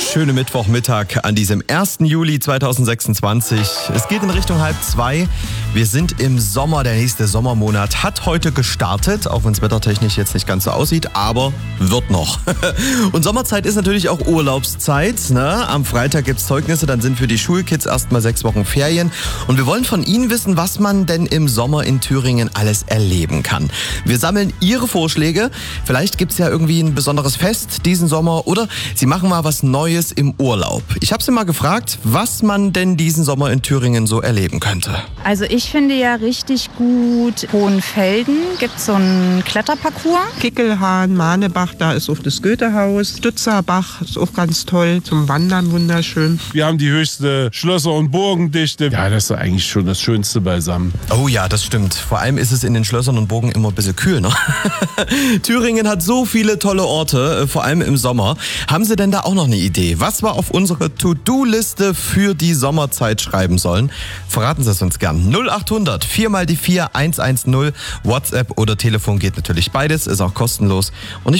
wunderschöne Mittwochmittag an diesem 1. Juli 2026. Es geht in Richtung 1:30. Wir sind im Sommer, der nächste Sommermonat hat heute gestartet, auch wenn es wettertechnisch jetzt nicht ganz so aussieht, aber wird noch. Und Sommerzeit ist natürlich auch Urlaubszeit. Ne? Am Freitag gibt es Zeugnisse, dann sind für die Schulkids erstmal 6 Wochen Ferien. Und wir wollen von Ihnen wissen, was man denn im Sommer in Thüringen alles erleben kann. Wir sammeln Ihre Vorschläge. Vielleicht gibt es ja irgendwie ein besonderes Fest diesen Sommer oder Sie machen mal was Neues im Urlaub. Ich habe Sie mal gefragt, was man denn diesen Sommer in Thüringen so erleben könnte. Also ich finde ja richtig gut, Hohenfelden gibt so einen Kletterparcours. Kickelhahn, Mahnebach, da ist auch das Goethehaus. Stützerbach ist auch ganz toll, zum Wandern wunderschön. Wir haben die höchste Schlösser- und Burgendichte. Ja, das ist eigentlich schon das Schönste beisammen. Oh ja, das stimmt. Vor allem ist es in den Schlössern und Burgen immer ein bisschen kühl, ne? Thüringen hat so viele tolle Orte, vor allem im Sommer. Haben Sie denn da auch noch eine Idee, was wir auf unsere To-Do-Liste für die Sommerzeit schreiben sollen? Verraten Sie es uns gern. 0800 4x4 110. WhatsApp oder Telefon geht natürlich beides, ist auch kostenlos. Und